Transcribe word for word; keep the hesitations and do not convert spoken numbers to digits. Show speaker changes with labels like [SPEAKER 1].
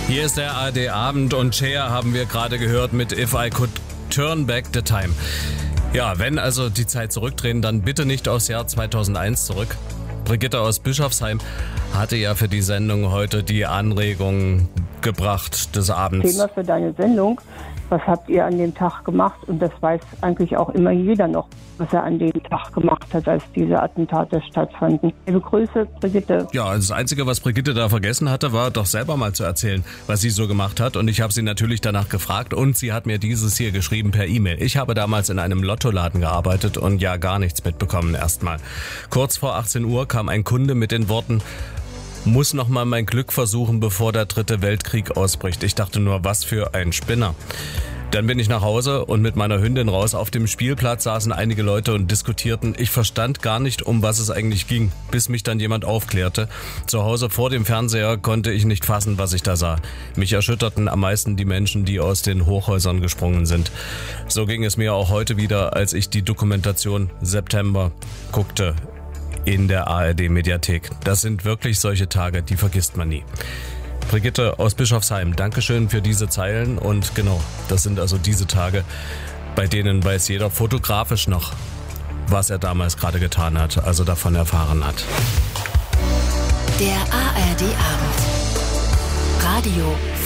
[SPEAKER 1] Hier ist der A R D-Abend und Cher haben wir gerade gehört mit If I Could Turn Back the Time. Ja, wenn also die Zeit zurückdrehen, dann bitte nicht aufs Jahr zweitausendeins zurück. Brigitte aus Bischofsheim hatte ja für die Sendung heute die Anregung gebracht des Abends.
[SPEAKER 2] Thema für deine Sendung. Was habt ihr an dem Tag gemacht? Und das weiß eigentlich auch immer jeder noch, was er an dem Tag gemacht hat, als diese Attentate stattfanden. Liebe Grüße, Brigitte.
[SPEAKER 1] Ja, das Einzige, was Brigitte da vergessen hatte, war doch selber mal zu erzählen, was sie so gemacht hat. Und ich habe sie natürlich danach gefragt und sie hat mir dieses hier geschrieben per E-Mail. Ich habe damals in einem Lottoladen gearbeitet und ja gar nichts mitbekommen erstmal. Kurz vor achtzehn Uhr kam ein Kunde mit den Worten: muss noch mal mein Glück versuchen, bevor der dritte Weltkrieg ausbricht. Ich dachte nur, was für ein Spinner. Dann bin ich nach Hause und mit meiner Hündin raus. Auf dem Spielplatz saßen einige Leute und diskutierten. Ich verstand gar nicht, um was es eigentlich ging, bis mich dann jemand aufklärte. Zu Hause vor dem Fernseher konnte ich nicht fassen, was ich da sah. Mich erschütterten am meisten die Menschen, die aus den Hochhäusern gesprungen sind. So ging es mir auch heute wieder, als ich die Dokumentation September guckte in der A R D-Mediathek. Das sind wirklich solche Tage, die vergisst man nie. Brigitte aus Bischofsheim, Dankeschön für diese Zeilen. Und genau, das sind also diese Tage, bei denen weiß jeder fotografisch noch, was er damals gerade getan hat, also davon erfahren hat.
[SPEAKER 3] Der A R D-Abend. Radio